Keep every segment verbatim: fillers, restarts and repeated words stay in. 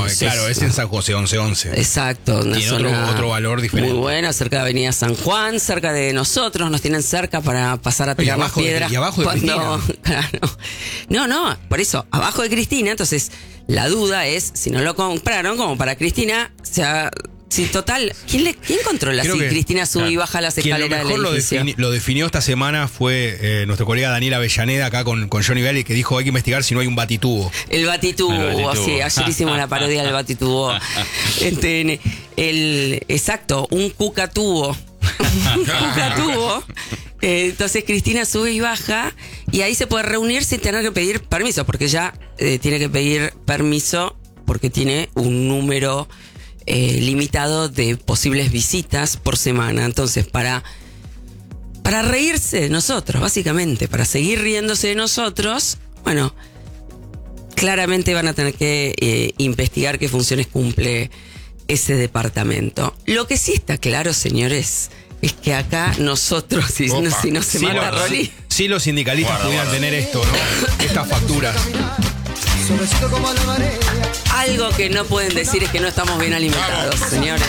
Entonces, claro, es en San José once once. Exacto, una Tiene zona otro, otro valor diferente. muy buena, cerca de Avenida San Juan, cerca de nosotros, nos tienen cerca para pasar a tirar las piedras. De, y abajo de cuando, Cristina. Claro. No, no, por eso, abajo de Cristina, entonces la duda es si no lo compraron como para Cristina, o sea, si total, ¿quién, le, quién controla Creo si que, Cristina sube claro, y baja las quien escaleras lo del mejor edificio? Lo, defini, lo definió esta semana fue eh, nuestro colega Daniel Avellaneda acá con, con Johnny Belli, que dijo hay que investigar si no hay un batitubo. El batitubo, El batitubo. sí, ayer hicimos la parodia del batitubo. Este, el, exacto, un cucatubo. Un cucatubo. Eh, entonces Cristina sube y baja y ahí se puede reunir sin tener que pedir permiso, porque ya eh, tiene que pedir permiso porque tiene un número eh, limitado de posibles visitas por semana. Entonces, para, para reírse de nosotros, básicamente, para seguir riéndose de nosotros, bueno, claramente van a tener que eh, investigar qué funciones cumple ese departamento. Lo que sí está claro, señores, es que acá nosotros, si, no, si no se sí, mata los, Rolly... sí, sí, los sindicalistas Guarda, pudieran guarda. tener esto, ¿no? Estas facturas. Algo que no pueden decir es que no estamos bien alimentados, señores.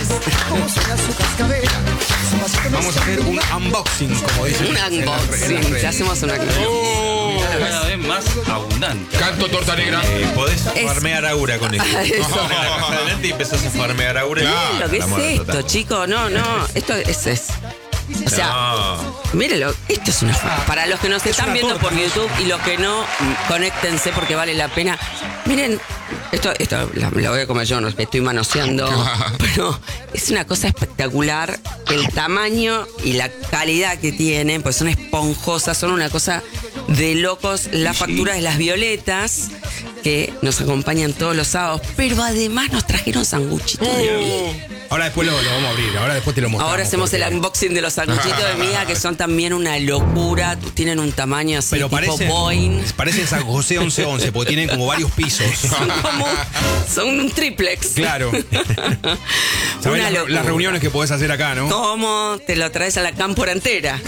Vamos a hacer un unboxing, como dicen. Un en las- en las unboxing, redes. ya hacemos un unboxing. Cada vez más abundante. Canto torta negra. Eh, podés Es- farmear aura con esto. Eso. Pones la caja adelante y empezás a farmear aura. Claro. Lo que La es muerte esto, total. chicos, no, no, esto es... es o sea, No. mírenlo, esto es una... Para los que nos están una viendo torta, por YouTube y los que no, conéctense porque vale la pena. Miren, esto, esto la, la voy a comer yo, no estoy manoseando, pero es una cosa espectacular el tamaño y la calidad que tienen, pues son esponjosas, son una cosa de locos. La factura de las violetas que nos acompañan todos los sábados, pero además nos trajeron sanguchitos de miga. Ahora después lo, lo vamos a abrir, ahora después te lo mostramos. Ahora hacemos porque- el unboxing de los sanguchitos de miga, que son también una locura. Tienen un tamaño así, Pero tipo parecen, Boeing. parecen San José once once, porque tienen como varios pisos. Son como... Son un triplex. Claro. ¿Sabés Una las, locura. las reuniones que podés hacer acá, no? ¿Cómo te lo traes a la cámpora entera?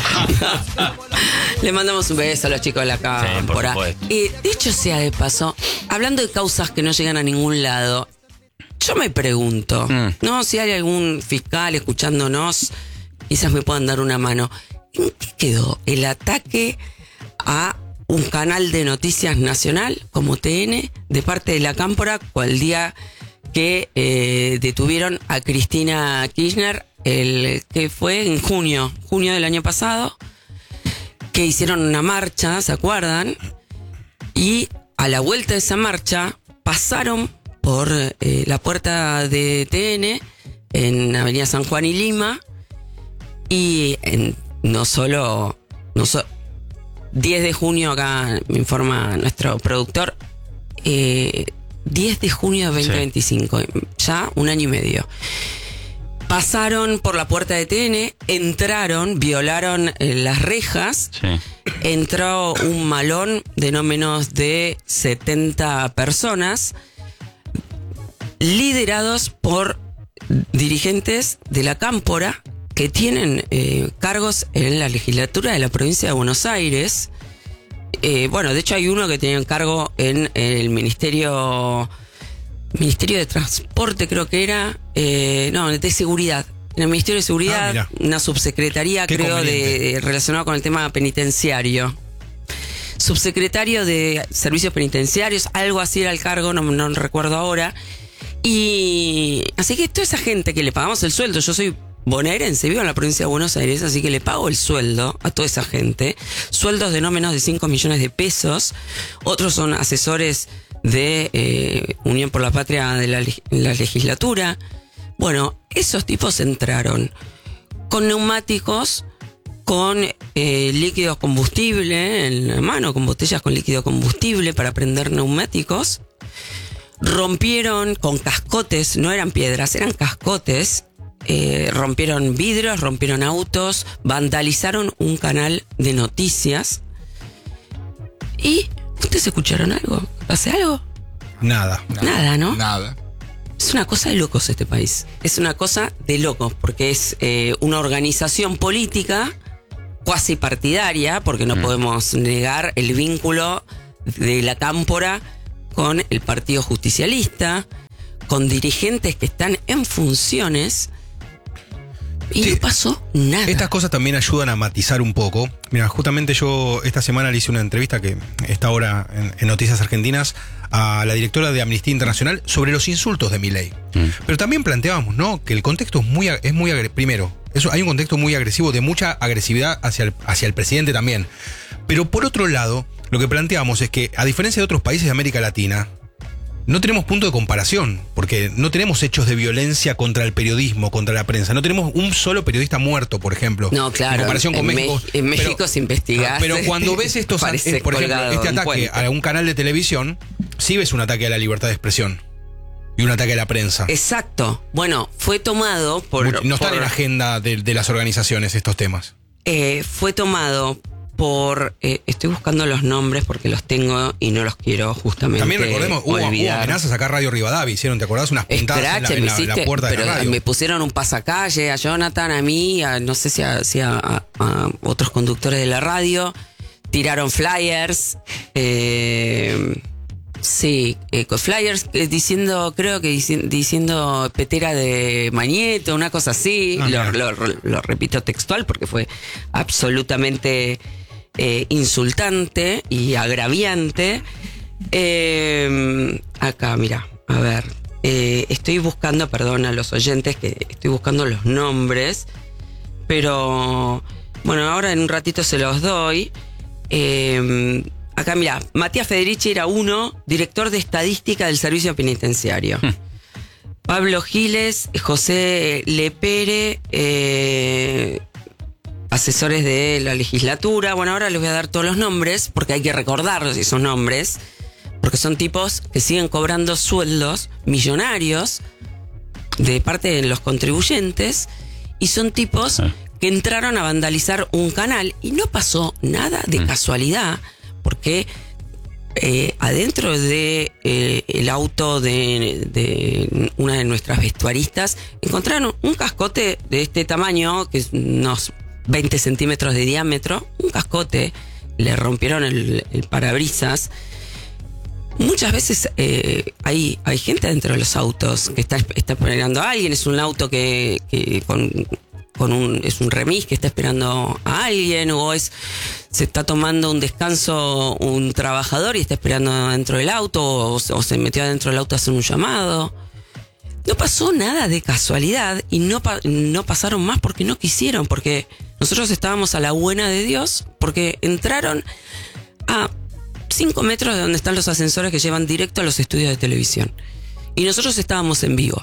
Le mandamos un beso a los chicos de la cámpora. supuesto. Y dicho sea de paso, hablando de causas que no llegan a ningún lado, yo me pregunto, Mm. no, si hay algún fiscal escuchándonos, quizás me puedan dar una mano. ¿En qué quedó el ataque a un canal de noticias nacional como T N de parte de la cámpora cual día que eh, detuvieron a Cristina Kirchner, el que fue en junio, junio del año pasado, que hicieron una marcha, ¿se acuerdan? Y a la vuelta de esa marcha pasaron por eh, la puerta de T N en Avenida San Juan y Lima y en, no solo, no so- diez de junio, acá me informa nuestro productor, eh, diez de junio de veinte veinticinco, ya un año y medio. Pasaron por la puerta de T N, entraron, violaron eh, las rejas, Sí. entró un malón de no menos de setenta personas, liderados por dirigentes de la cámpora que tienen eh, cargos en la legislatura de la provincia de Buenos Aires. Eh, bueno, de hecho hay uno que tenía un cargo en el Ministerio Ministerio de Transporte, creo que era, eh, no, de Seguridad. En el Ministerio de Ah, Seguridad, mirá. una subsecretaría, Qué creo, de conveniente. relacionada con el tema penitenciario. Subsecretario de Servicios Penitenciarios, algo así era el cargo, no, no recuerdo ahora. Y así que toda esa gente que le pagamos el sueldo, yo soy bonaerense, vivo en la provincia de Buenos Aires, así que le pago el sueldo a toda esa gente, sueldos de no menos de cinco millones de pesos, otros son asesores de eh, Unión por la Patria de la, leg- la legislatura. Bueno, esos tipos entraron con neumáticos, con eh, líquido combustible en la mano, con botellas con líquido combustible para prender neumáticos. Rompieron con cascotes, no eran piedras, eran cascotes. Eh, rompieron vidrios, rompieron autos, vandalizaron un canal de noticias. ¿Y ustedes escucharon algo? ¿Hace algo? Nada. Nada, ¿no? Nada. Es una cosa de locos este país. Es una cosa de locos, porque es eh, una organización política cuasi partidaria, porque no podemos negar el vínculo de la cámpora con el Partido Justicialista, con dirigentes que están en funciones y Sí. no pasó nada. Estas cosas también ayudan a matizar un poco. Mira, justamente yo esta semana le hice una entrevista que está ahora en, en Noticias Argentinas a la directora de Amnistía Internacional sobre los insultos de Milei. Mm. Pero también planteábamos, ¿no?, que el contexto es muy, es muy agre- primero, eso, hay un contexto muy agresivo, de mucha agresividad hacia el, hacia el presidente también. Pero por otro lado, lo que planteamos es que, a diferencia de otros países de América Latina, no tenemos punto de comparación, porque no tenemos hechos de violencia contra el periodismo, contra la prensa. No tenemos un solo periodista muerto, por ejemplo. No, claro. En comparación con en México. Me- en México pero, se investiga. Pero cuando ves estos, Parece eh, por ejemplo, colgado este en ataque puente. a un canal de televisión, sí ves un ataque a la libertad de expresión y un ataque a la prensa. Exacto. Bueno, fue tomado por... Mucho- no están por- en la agenda de, de las organizaciones estos temas. eh, fue tomado por... eh, estoy buscando los nombres porque los tengo y no los quiero justamente También recordemos, hubo, hubo olvidar. amenazas acá a Radio Rivadavia, hicieron, ¿te acordás? Unas puntadas en la, Escrache, en me la- hiciste, la puerta de pero la radio. me pusieron un pasacalle a Jonathan, a mí, a, no sé si, a, si a, a- a otros conductores de la radio. Tiraron flyers. Eh, sí, eh, con flyers eh, diciendo, creo que dici- diciendo petera de Mañeto, una cosa así. Ah, lo, mira. lo- lo repito textual porque fue absolutamente eh, insultante y agraviante. Eh, acá, mira, a ver. Eh, estoy buscando, perdón a los oyentes que estoy buscando los nombres, pero bueno, ahora en un ratito se los doy. Eh, acá, mira, Matías Federici era uno, director de estadística del servicio penitenciario. Pablo Giles, José Lepere, eh, asesores de la legislatura. Bueno, ahora les voy a dar todos los nombres porque hay que recordar esos nombres, porque son tipos que siguen cobrando sueldos millonarios de parte de los contribuyentes y son tipos Ah. que entraron a vandalizar un canal y no pasó nada de Mm. casualidad, porque eh, adentro de eh, el auto de, de una de nuestras vestuaristas encontraron un cascote de este tamaño, que es unos veinte centímetros de diámetro, un cascote, le rompieron el, el parabrisas. Muchas veces eh, hay, hay gente dentro de los autos que está, está esperando a alguien, es un auto que, que con, con un, es un remis que está esperando a alguien, o es se está tomando un descanso un trabajador y está esperando dentro del auto, o, o se metió adentro del auto a hacer un llamado. No pasó nada de casualidad y no, pa- no pasaron más porque no quisieron, porque nosotros estábamos a la buena de Dios, porque entraron a cinco metros de donde están los ascensores que llevan directo a los estudios de televisión. Y nosotros estábamos en vivo.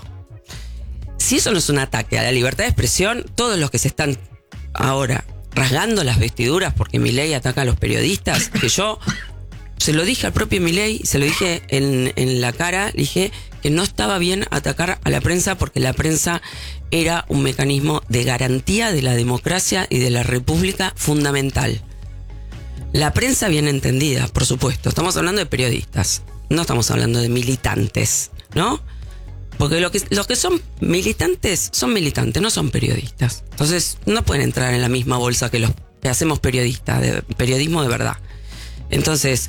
Si eso no es un ataque a la libertad de expresión, todos los que se están ahora rasgando las vestiduras porque Milei ataca a los periodistas, que yo se lo dije al propio Milei, se lo dije en, en la cara, le dije que no estaba bien atacar a la prensa porque la prensa era un mecanismo de garantía de la democracia y de la república fundamental. La prensa bien entendida, por supuesto. Estamos hablando de periodistas, no estamos hablando de militantes, ¿no? Porque lo que, los que son militantes son militantes, no son periodistas. Entonces no pueden entrar en la misma bolsa que los que hacemos periodistas, de, periodismo de verdad. Entonces,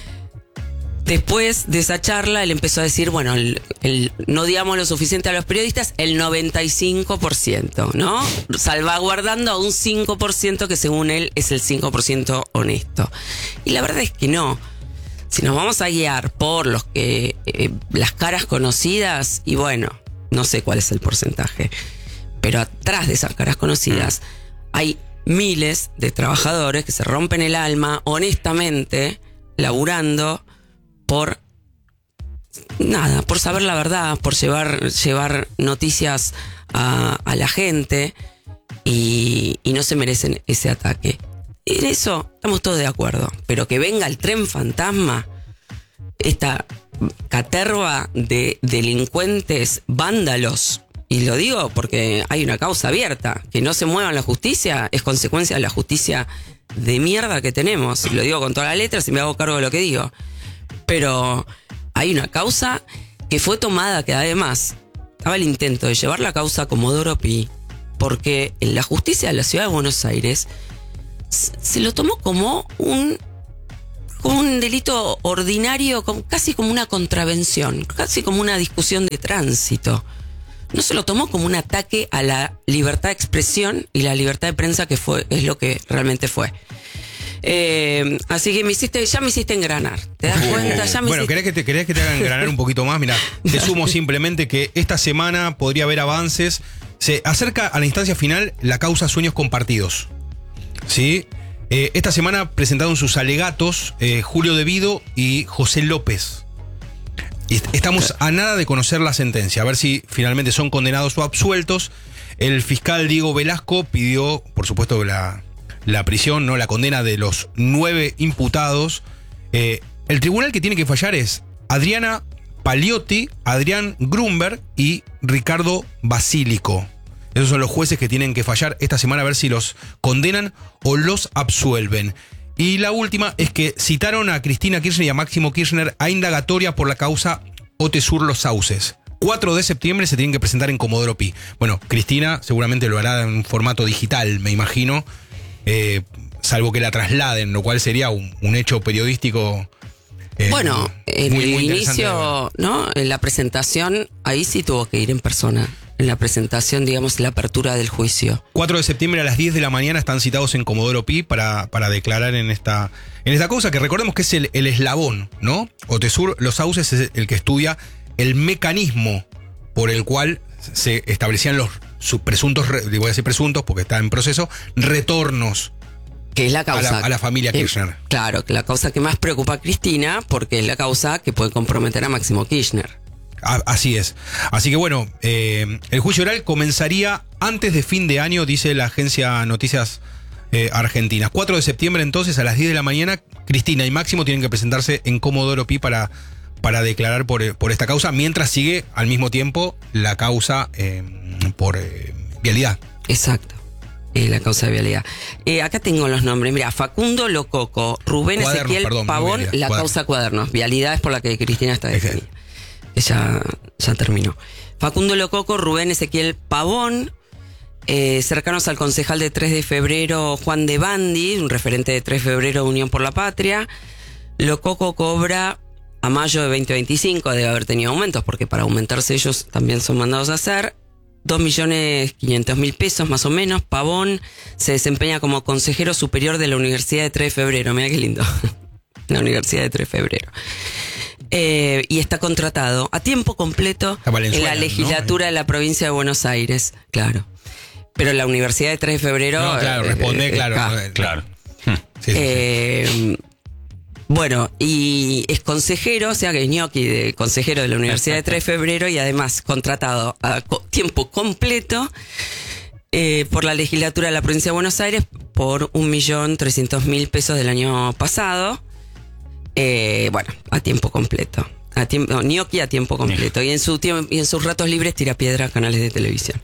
después de esa charla, él empezó a decir, bueno, el, el, no digamos lo suficiente a los periodistas, el noventa y cinco por ciento, ¿no? Salvaguardando a un cinco por ciento que según él es el cinco por ciento honesto. Y la verdad es que no. Si nos vamos a guiar por los que eh, las caras conocidas, y bueno, no sé cuál es el porcentaje, pero atrás de esas caras conocidas hay miles de trabajadores que se rompen el alma honestamente laburando por nada, por saber la verdad, por llevar, llevar noticias a, a la gente, y, y no se merecen ese ataque. En eso estamos todos de acuerdo, pero que venga el tren fantasma, esta caterva de delincuentes vándalos, y lo digo porque hay una causa abierta, que no se mueva la justicia es consecuencia de la justicia de mierda que tenemos, y lo digo con todas las letras y me hago cargo de lo que digo, pero hay una causa que fue tomada, que además estaba el intento de llevar la causa a Comodoro Pi, porque en la justicia de la ciudad de Buenos Aires se lo tomó como un como un delito ordinario, como, casi como una contravención, casi como una discusión de tránsito. No se lo tomó como un ataque a la libertad de expresión y la libertad de prensa, que fue es lo que realmente fue. Eh, así que me hiciste, ya me hiciste engranar. ¿Te das cuenta? Ya me Bueno, hiciste... ¿querés que, te, ¿querés que te haga engranar un poquito más? Mirá, te sumo simplemente que esta semana podría haber avances. Se acerca a la instancia final la causa Sueños Compartidos. ¿Sí? Eh, esta semana presentaron sus alegatos eh, Julio Devido y José López. Y est- estamos a nada de conocer la sentencia, a ver si finalmente son condenados o absueltos. El fiscal Diego Velasco pidió, por supuesto, la, la prisión, no la condena de los nueve imputados. Eh, el tribunal que tiene que fallar es Adriana Paliotti, Adrián Grunberg y Ricardo Basílico. Esos son los jueces que tienen que fallar esta semana a ver si los condenan o los absuelven. Y la última es que citaron a Cristina Kirchner y a Máximo Kirchner a indagatoria por la causa Otesur Los Sauces. cuatro de septiembre se tienen que presentar en Comodoro Pi. Bueno, Cristina seguramente lo hará en formato digital, me imagino, eh, salvo que la trasladen, lo cual sería un, un hecho periodístico. Eh, Bueno, en muy, el muy interesante de ver. inicio, ¿no? En la presentación, ahí sí tuvo que ir en persona. En la presentación, digamos, la apertura del juicio. cuatro de septiembre a las diez de la mañana están citados en Comodoro Pi para, para declarar en esta, en esta causa, que recordemos que es el, el eslabón, ¿no? Otesur Los Sauces es el que estudia el mecanismo por el cual se establecían los sus presuntos, re- voy a decir presuntos porque está en proceso, retornos Que es la a causa. la, a la familia que- Kirchner. Claro, que la causa que más preocupa a Cristina, porque es la causa que puede comprometer a Máximo Kirchner. A- Así es. Así que bueno, eh, el juicio oral comenzaría antes de fin de año, dice la agencia Noticias eh, Argentinas. cuatro de septiembre entonces a las diez de la mañana, Cristina y Máximo tienen que presentarse en Comodoro Pi para, para declarar por, por esta causa, mientras sigue al mismo tiempo la causa eh, por eh, vialidad. Exacto. Eh, la causa de vialidad. Eh, acá tengo los nombres. Mira, Facundo Lococo, Rubén Cuadernos, Ezequiel perdón, no Pavón, vialidad, la cuadernos. causa cuadernos. Vialidad es por la que Cristina está Exacto. detenida. Que ya, ya terminó. Facundo Lococo, Rubén Ezequiel Pavón, eh, cercanos al concejal de tres de febrero, Juan de Bandi, un referente de tres de febrero, Unión por la Patria. Lococo cobra a mayo de veinte veinticinco, debe haber tenido aumentos, porque para aumentarse ellos también son mandados a hacer. dos millones quinientos mil pesos más o menos. Pavón se desempeña como consejero superior de la Universidad de tres de febrero. Mira qué lindo. La Universidad de tres de febrero. Eh, y está contratado a tiempo completo Está Valenzuela, en la ¿no? legislatura de la provincia de Buenos Aires. Claro. Pero la Universidad de tres de febrero... No, claro, eh, responde, eh, claro. acá. eh, Claro. Sí, sí, sí. Eh, bueno, y es consejero, o sea que es ñoqui de consejero de la Universidad de tres de febrero y además contratado a co- tiempo completo eh, por la legislatura de la provincia de Buenos Aires por un millón trescientos mil pesos del año pasado. Eh, bueno, a tiempo completo. A tiempo, no, ñoqui a tiempo completo. Y en, su tiempo, y en sus ratos libres tira piedra a canales de televisión.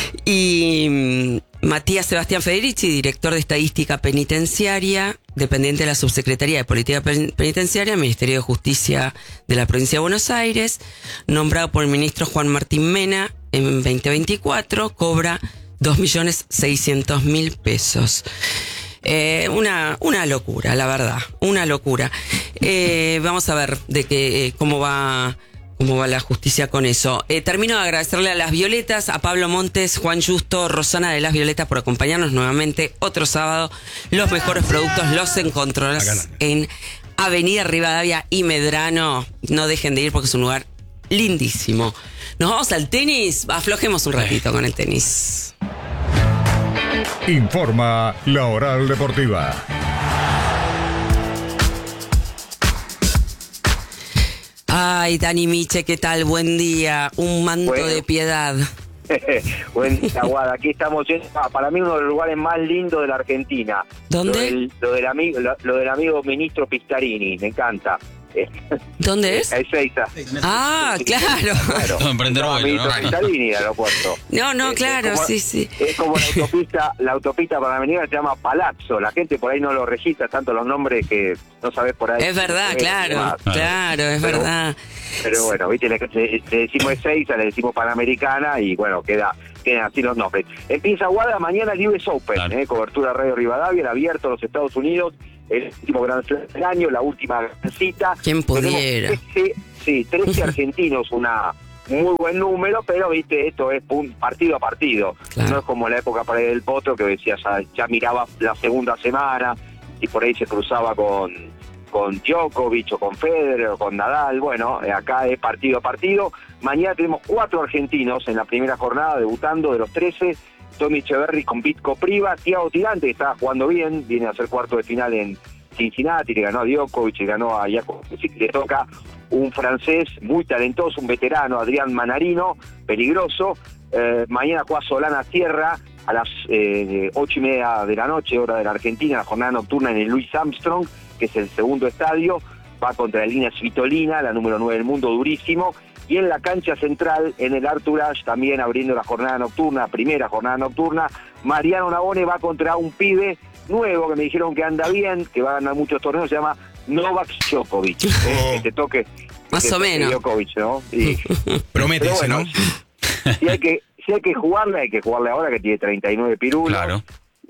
Y mm, Matías Sebastián Federici, director de Estadística Penitenciaria, dependiente de la Subsecretaría de Política Pen- Penitenciaria, Ministerio de Justicia de la Provincia de Buenos Aires, nombrado por el ministro Juan Martín Mena en veinte veinticuatro, cobra dos millones seiscientos mil pesos. Eh, una, una locura, la verdad, una locura. Eh, vamos a ver de qué, eh, cómo va, cómo va la justicia con eso. Eh, termino de agradecerle a Las Violetas, a Pablo Montes, Juan Justo, Rosana de Las Violetas por acompañarnos nuevamente otro sábado. Los mejores productos los encontrarás Acá no. en Avenida Rivadavia y Medrano. No dejen de ir porque es un lugar lindísimo. Nos vamos al tenis, aflojemos un ratito con el tenis. Informa la Oral Deportiva. Ay, Dani Miche, ¿qué tal? Buen día. Un manto Bueno. de piedad. Buen día, Guada. Aquí estamos yendo a, para mí, uno de los lugares más lindos de la Argentina. ¿Dónde? Lo del, lo del amigo, lo, lo del amigo ministro Pistarini, me encanta. ¿Dónde es? Ezeiza. Ah, claro. Claro. No, emprender No, vuelo, ministro ¿no? Pistarini, el aeropuerto. No, no, Es- claro, es como- sí, sí. Es como la autopista, la autopista panamericana se llama Palazzo. La gente por ahí no lo registra tanto los nombres que no sabes por ahí. Es verdad, Eh, claro, demás. claro, es Pero- verdad. Pero bueno, viste, le, le- le decimos Ezeiza, le decimos Panamericana y bueno, queda quedan así los nombres. Empieza Guada mañana el U S Open, Claro. eh, cobertura Radio Rivadavia, el abierto a los Estados Unidos, el último Grand Slam del año, la última gran cita. ¿Quién pudiera? trece, sí, trece argentinos, una muy buen número, pero viste, esto es un partido a partido. Claro. No es como la época para el Potro que decía, ya, ya miraba la segunda semana y por ahí se cruzaba con, con Djokovic o con Federer o con Nadal. Bueno, acá es partido a partido. Mañana tenemos cuatro argentinos en la primera jornada debutando de los trece. Tommy Echeverry con Vitko Priva, Thiago Tirante, que estaba jugando bien, viene a ser cuarto de final en Cincinnati, le ganó a Djokovic, le ganó a Jakovic, le toca un francés muy talentoso, un veterano, Adrián Manarino, peligroso. Eh, mañana juega Solana Sierra a las eh, ocho y media de la noche, hora de la Argentina, la jornada nocturna en el Louis Armstrong, que es el segundo estadio, va contra Elina Svitolina, la número nueve del mundo, durísimo. Y en la cancha central, en el Arthur Ashe, también abriendo la jornada nocturna, primera jornada nocturna, Mariano Navone va contra un pibe nuevo que me dijeron que anda bien, que va a ganar muchos torneos, se llama Novak Djokovic. Oh. Que te toque. Más que te o toque menos. Djokovic, ¿no? Y, Promete ese, bueno, ¿no? Si, si, hay que, si hay que jugarle, hay que jugarle ahora que tiene treinta y nueve pirulos. Claro.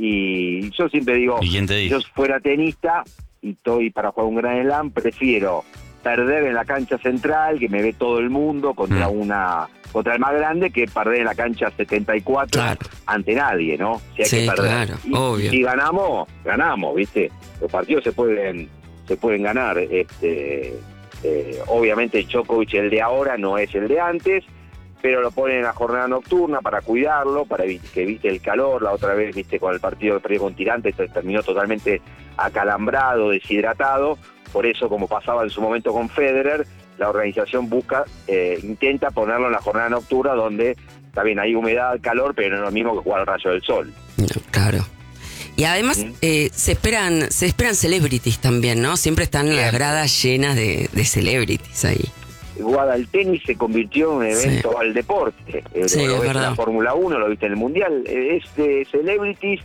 Y yo siempre digo, ¿Y quién te dice? yo fuera tenista y estoy para jugar un Grand Slam, prefiero perder en la cancha central, que me ve todo el mundo, contra Mm. una contra el más grande, que perder en la cancha setenta y cuatro Claro. ante nadie, ¿no? Si hay Sí, que perder. claro, y, obvio. Si ganamos, ganamos, ¿viste? Los partidos se pueden se pueden ganar. Este, eh, obviamente Djokovic, el de ahora, no es el de antes, pero lo ponen en la jornada nocturna para cuidarlo, para evi- que evite el calor. La otra vez, viste, con el partido que perdió con Tirante, terminó totalmente acalambrado, deshidratado. Por eso, como pasaba en su momento con Federer, la organización busca, eh, intenta ponerlo en la jornada nocturna, donde también hay humedad, calor, pero no es lo mismo que jugar al rayo del sol. No, claro. Y además ¿Mm? eh, se esperan se esperan celebrities también, ¿no? Siempre están las gradas llenas de, de celebrities ahí. Guada, el tenis se convirtió en un evento Sí. al deporte. Eh, Sí, lo es ves en verdad. la Fórmula uno, lo viste en el Mundial. Eh, es de celebrities,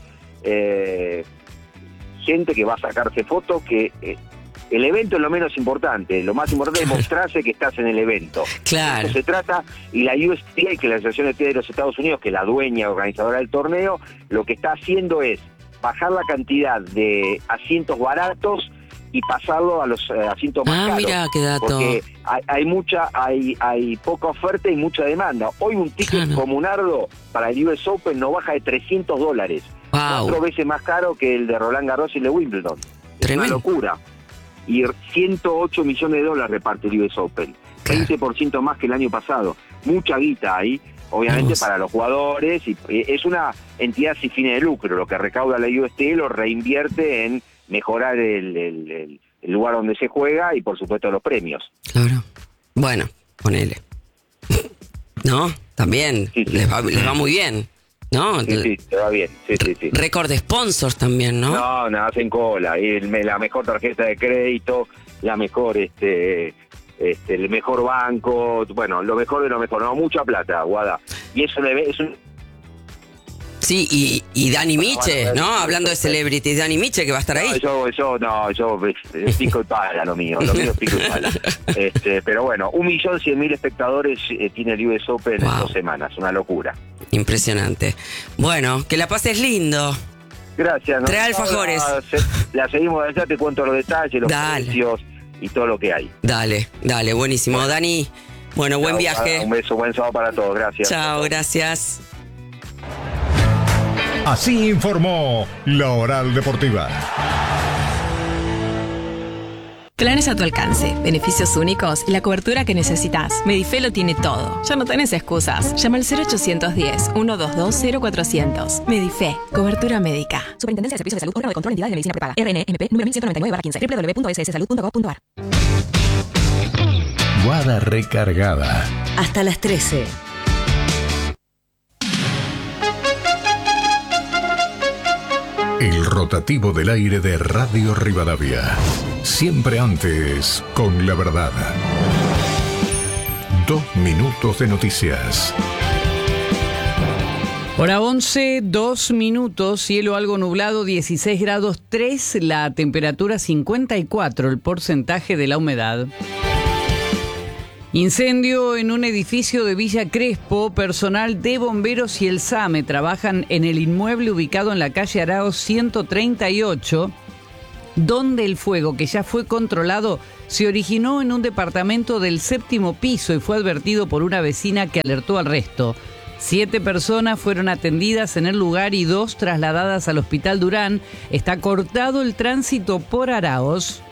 eh, gente que va a sacarse fotos, que eh, el evento es lo menos importante. Lo más importante es mostrarse que estás en el evento. Claro. Eso se trata, y la U S T A, que es la Asociación de Tenis de los Estados Unidos, que es la dueña organizadora del torneo, lo que está haciendo es bajar la cantidad de asientos baratos y pasarlo a los eh, asientos más Ah, caros. mira, qué dato. Porque hay, hay mucha, hay, hay poca oferta y mucha demanda. Hoy un ticket Claro. comunardo para el U S Open no baja de trescientos dólares. Wow. Cuatro veces más caro que el de Roland Garros y el de Wimbledon. Es Tremendo. una locura. Y ciento ocho millones de dólares reparte el U S Open. Claro. veinte por ciento más que el año pasado. Mucha guita ahí, obviamente, Vamos. para los jugadores. Y y es una entidad sin fines de lucro. Lo que recauda la U S T A lo reinvierte en mejorar el, el, el- el lugar donde se juega y, por supuesto, los premios. Claro. Bueno, ponele. ¿No? También. Sí, sí. Les, va, les va muy bien. ¿No? Sí, sí, te va bien. Sí, sí, sí. Récord de sponsors también, ¿no? No, no, hacen cola. Y el- la mejor tarjeta de crédito, la mejor, este, este, el mejor banco, bueno, lo mejor de lo mejor. No, mucha plata, Guada. Y es un, eve- es un Sí, y, y Dani Miche, bueno, ¿no? Hablando de celebrities, Dani Miche que va a estar No, ahí. yo, yo, no, yo es pico y pala lo mío, lo mío es pico y pala. Este, pero bueno, un millón cien mil espectadores eh, tiene el U S Open en Wow. dos semanas, una locura. Impresionante. Bueno, que la pases lindo. Gracias. ¿no? Trae alfajores. La, se- la seguimos de allá, te cuento los detalles, los Dale. precios y todo lo que hay. Dale, dale, buenísimo. Dani, bueno, buen Chao, viaje. Un beso, buen sábado para todos, gracias. Chao, gracias. Así informó la Oral Deportiva. Planes a tu alcance, beneficios únicos y la cobertura que necesitas. Medife lo tiene todo. Ya no tenés excusas. Llama al cero ochocientos diez, ciento veintidós, cero cuatrocientos. Medife, cobertura médica. Superintendencia de Servicios de Salud, órgano de control, entidades de medicina prepaga. R N M P número mil ciento noventa y nueve barra quince. doble u doble u doble u punto s s salud punto gov punto a r. Guada recargada. Hasta las trece. El rotativo del aire de Radio Rivadavia. Siempre antes con la verdad. Dos minutos de noticias. Hora once, dos minutos, cielo algo nublado, dieciséis grados tres, la temperatura cincuenta y cuatro, el porcentaje de la humedad. Incendio en un edificio de Villa Crespo, personal de bomberos y el SAME trabajan en el inmueble ubicado en la calle Araos ciento treinta y ocho, donde el fuego, que ya fue controlado, se originó en un departamento del séptimo piso y fue advertido por una vecina que alertó al resto. Siete personas fueron atendidas en el lugar y dos trasladadas al Hospital Durán. Está cortado el tránsito por Araos.